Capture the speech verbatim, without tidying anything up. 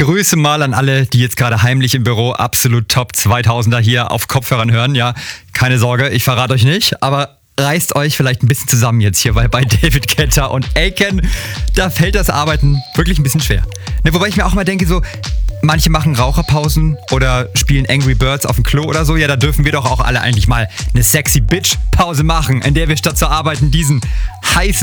Grüße mal an alle, die jetzt gerade heimlich im Büro absolut Top zweitausender hier auf Kopfhörern hören. Ja, keine Sorge, ich verrate euch nicht, aber reißt euch vielleicht ein bisschen zusammen jetzt hier, weil bei David Guetta und Aiken, da fällt das Arbeiten wirklich ein bisschen schwer. Ne, wobei ich mir auch mal denke, so, manche machen Raucherpausen oder spielen Angry Birds auf dem Klo oder so. Ja, da dürfen wir doch auch alle eigentlich mal eine sexy Bitch-Pause machen, in der wir statt zu arbeiten diesen heißen